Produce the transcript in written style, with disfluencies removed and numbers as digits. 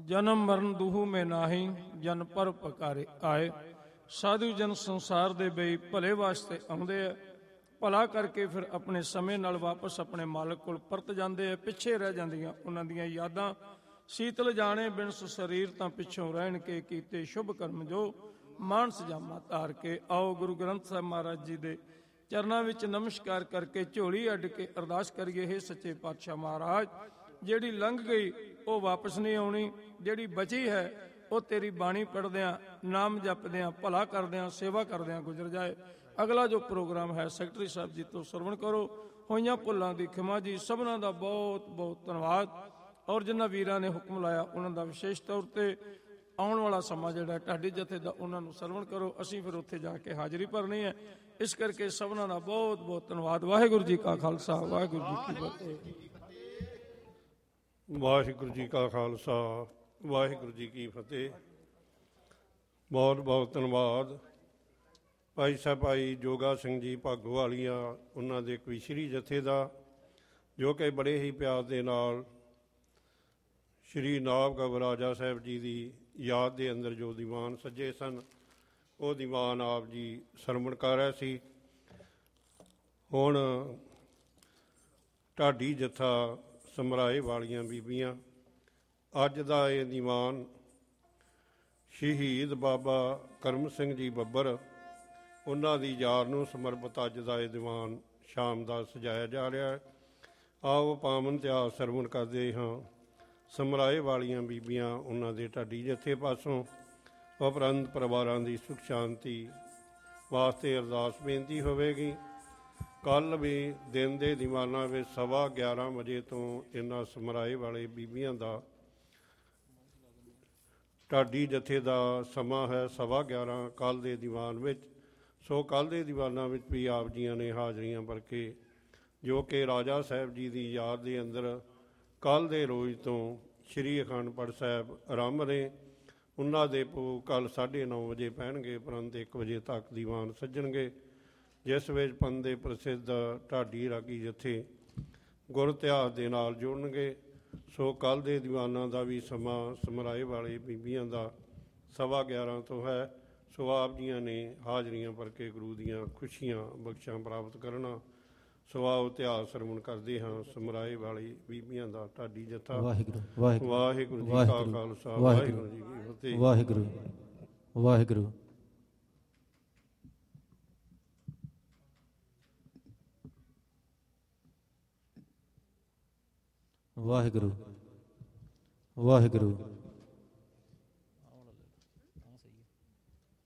जन्म मरण दूहू में नाही, जन पर पकारे आए। साधु जन संसार दे बई भले वास्ते आउंदे आ, भला करके फिर अपने समय नाल वापस अपने मालक कोल परत जाते हैं। पिछे रह जांदियां उन्हां दियां यादां। शीतल जाने बिनस शरीर तां पिछों रहन के, कीते शुभ कर्म जो मानस जामा धार के। आओ गुरु ग्रंथ साहिब महाराज जी दे चरनां विच नमस्कार करके झोली अड्ड के अरदास करिए। हे सच्चे पातशाह महाराज, ਜਿਹੜੀ लंघ गई ਉਹ वापस नहीं आउणी, ਜਿਹੜੀ बची है ਉਹ तेरी बाणी पढ़दियां, नाम जपदियां, भला करदियां, सेवा करदियां गुजर जाए। अगला जो प्रोग्राम है सैकटरी साहब जी तो सरवण करो। होइयां भुल्लां दी खिमा जी। सबना दा बहुत बहुत धन्नवाद। और जिन्हां वीरां ने हुक्म लाया उन्हां दा विशेष तौर ते आउण वाला समा जिहड़ा ढाडी जथे दा उन्हां नूं सरवण करो। असीं फिर उत्थे जाके हाज़री भरनी है। इस करके सबना दा बहुत बहुत धन्नवाद। वाहिगुरू जी का खालसा, वाहिगुरू जी की फतेह। वाहिगुरू जी का खालसा, वाहिगुरू जी की फतेह। बहुत बहुत धन्नवाद भाई ਸਾਹਿਬ ਭਾਈ ਜੋਗਾ ਸਿੰਘ ਜੀ ਭਾਗੋਵਾਲੀਆ, ਉਹਨਾਂ ਦੇ ਕਵੀਸ਼ਰੀ ਜਥੇ ਦਾ, ਜੋ ਕਿ ਬੜੇ ਹੀ ਪਿਆਰ ਦੇ ਨਾਲ ਸ਼੍ਰੀ ਨਾਭ ਗਵ ਰਾਜਾ ਸਾਹਿਬ ਜੀ ਦੀ ਯਾਦ ਦੇ ਅੰਦਰ ਜੋ ਦੀਵਾਨ ਸੱਜੇ ਸਨ, ਉਹ ਦੀਵਾਨ ਆਪ ਜੀ ਸਰਵਣ ਕਰ ਰਹੇ ਸੀ। ਹੁਣ ਢਾਡੀ ਜਥਾ ਸਮਰਾਏ ਵਾਲੀਆਂ ਬੀਬੀਆਂ, ਅੱਜ ਦਾ ਇਹ ਦੀਵਾਨ ਸ਼ਹੀਦ ਬਾਬਾ ਕਰਮ ਸਿੰਘ ਜੀ ਬੱਬਰ, ਉਹਨਾਂ ਦੀ ਯਾਦ ਨੂੰ ਸਮਰਪਿਤ ਅੱਜ ਦਾ ਇਹ ਦੀਵਾਨ ਸ਼ਾਮ ਦਾ ਸਜਾਇਆ ਜਾ ਰਿਹਾ ਹੈ। ਆਓ ਪਾਵਨ ਇਤਿਹਾਸ ਸਰਵਣ ਕਰਦੇ ਹਾਂ। ਸਮਰਾਏ ਵਾਲੀਆਂ ਬੀਬੀਆਂ ਉਹਨਾਂ ਦੇ ਢਾਡੀ ਜਥੇ ਪਾਸੋਂ ਉਪਰੰਤ ਪਰਿਵਾਰਾਂ ਦੀ ਸੁਖ ਸ਼ਾਂਤੀ ਵਾਸਤੇ ਅਰਦਾਸ ਬੇਨਤੀ ਹੋਵੇਗੀ। ਕੱਲ੍ਹ ਵੀ ਦਿਨ ਦੇ ਦੀਵਾਨਾਂ ਵਿੱਚ 11:15 ਵਜੇ ਤੋਂ ਇਹਨਾਂ ਸਮਰਾਏ ਵਾਲੇ ਬੀਬੀਆਂ ਦਾ ਢਾਡੀ ਜਥੇ ਦਾ ਸਮਾਂ ਹੈ 11:15 ਕੱਲ੍ਹ ਦੇ ਦੀਵਾਨ ਵਿੱਚ। ਸੋ ਕੱਲ੍ਹ ਦੇ ਦੀਵਾਨਾਂ ਵਿੱਚ ਵੀ ਆਪ ਜੀਆਂ ਨੇ ਹਾਜ਼ਰੀਆਂ ਭਰ ਕੇ, ਜੋ ਕਿ ਰਾਜਾ ਸਾਹਿਬ ਜੀ ਦੀ ਯਾਦ ਦੇ ਅੰਦਰ ਕੱਲ੍ਹ ਦੇ ਰੋਜ਼ ਤੋਂ ਸ਼੍ਰੀ ਅਖੰਡ ਪਾਠ ਸਾਹਿਬ ਆਰੰਭ ਨੇ। ਉਹਨਾਂ ਦੇ ਭੋਗ ਕੱਲ੍ਹ 9:30 ਵਜੇ ਪੈਣਗੇ, ਉਪਰੰਤ 1 ਵਜੇ ਤੱਕ ਦੀਵਾਨ ਸੱਜਣਗੇ, ਜਿਸ ਵਿੱਚ ਪੰਥ ਦੇ ਪ੍ਰਸਿੱਧ ਢਾਡੀ ਰਾਗੀ ਜਥੇ ਗੁਰ ਇਤਿਹਾਸ ਦੇ ਨਾਲ ਜੁੜਨਗੇ। ਸੋ ਕੱਲ੍ਹ ਦੇ ਦੀਵਾਨਾਂ ਦਾ ਵੀ ਸਮਾਂ ਸਮਰਾਏ ਵਾਲੇ ਬੀਬੀਆਂ ਦਾ 11:15 ਤੋਂ ਹੈ। ਸੋ ਆਪ ਜੀਆਂ ਨੇ ਹਾਜ਼ਰੀਆਂ ਭਰ ਕੇ ਗੁਰੂ ਦੀਆਂ ਖੁਸ਼ੀਆਂ ਬਖਸ਼ਾਂ ਪ੍ਰਾਪਤ ਕਰਨਾ। ਸੋ ਆਓ ਇਤਿਹਾਸ ਸਰਵਣ ਕਰਦੇ ਹਾਂ ਸਮਰਾਏ ਵਾਲੀ ਬੀਬੀਆਂ ਦਾ ਢਾਡੀ ਜਥਾ। ਵਾਹਿਗੁਰੂ ਵਾਹਿਗੁਰੂ ਜੀ ਕਾ ਖਾਲਸਾ, ਵਾਹਿਗੁਰੂ ਜੀ ਕੀ ਫਤਿਹ। ਵਾਹਿਗੁਰੂ ਵਾਹਿਗੁਰੂ। ਵਾਹਿਗੁਰੂ ਵਾਹਿਗੁਰੂ।